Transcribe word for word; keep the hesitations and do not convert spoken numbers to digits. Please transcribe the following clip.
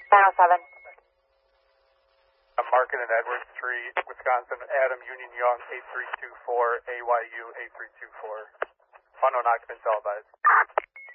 nine oh seven. I'm Market and Edwards Street, Wisconsin, Adam Union Young, eight three two four, A Y U eight three two four. Unknown occupant televised.